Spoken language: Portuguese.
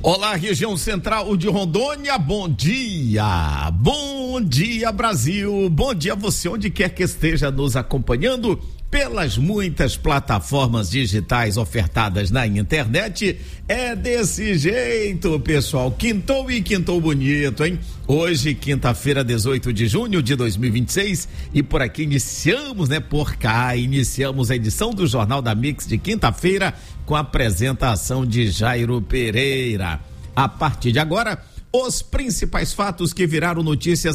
Olá, região central de Rondônia, bom dia! Bom dia, Brasil! Bom dia a você, onde quer que esteja nos acompanhando pelas muitas plataformas digitais ofertadas na internet. É desse jeito, pessoal. Quintou e quintou bonito, hein? Hoje, quinta-feira, 18 de junho de 2026, e por aqui iniciamos a edição do Jornal da Mix de quinta-feira com a apresentação de Jairo Pereira. A partir de agora, os principais fatos que viraram notícias